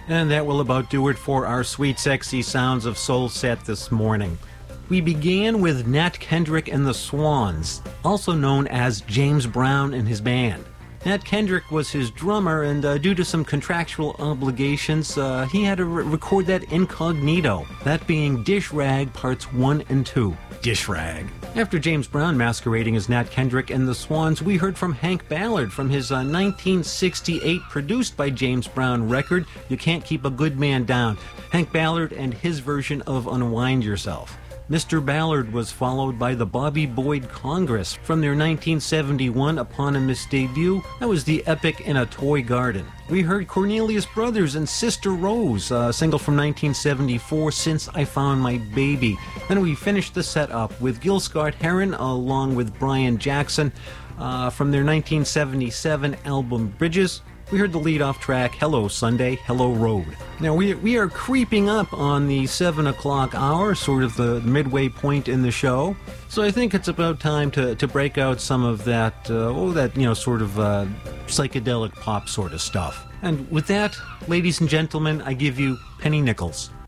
And that will about do it for our sweet, sexy sounds of soul set this morning. We began with Nat Kendrick and the Swans, also known as James Brown and his band. Nat Kendrick was his drummer, and due to some contractual obligations, he had to record that incognito, that being Dish Rag Parts 1 and 2. Dish Rag. After James Brown masquerading as Nat Kendrick and the Swans, we heard from Hank Ballard from his 1968 produced by James Brown record, You Can't Keep a Good Man Down. Hank Ballard and his version of Unwind Yourself. Mr. Ballard was followed by the Bobby Boyd Congress from their 1971 Eponymous debut. That was the epic In a Toy Garden. We heard Cornelius Brothers and Sister Rose, a single from 1974, Since I Found My Baby. Then we finished the set up with Gil Scott-Heron along with Brian Jackson from their 1977 album Bridges. We heard the lead-off track, Hello Sunday, Hello Road. Now, we are creeping up on the 7 o'clock hour, sort of the midway point in the show. So I think it's about time to break out some of that, sort of psychedelic pop sort of stuff. And with that, ladies and gentlemen, I give you Penny Nichols.